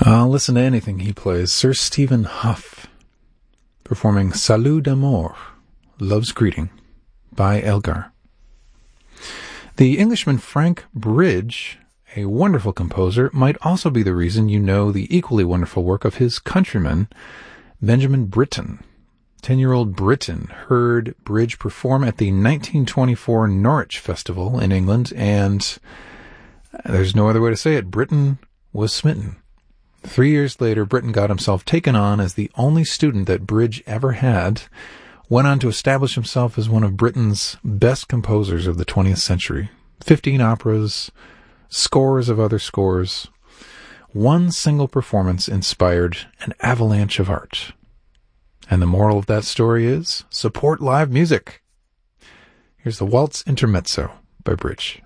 I'll listen to anything he plays. Sir Stephen Hough, performing Salut d'amour, Love's Greeting, by Elgar. The Englishman Frank Bridge, a wonderful composer, might also be the reason you know the equally wonderful work of his countryman, Benjamin Britten. 10-year-old Britten heard Bridge perform at the 1924 Norwich Festival in England, and there's no other way to say it, Britten was smitten. 3 years later, Britten got himself taken on as the only student that Bridge ever had, went on to establish himself as one of Britain's best composers of the 20th century. 15 operas, scores of other scores. One single performance inspired an avalanche of art. And the moral of that story is, support live music. Here's the Waltz Intermezzo by Bridge.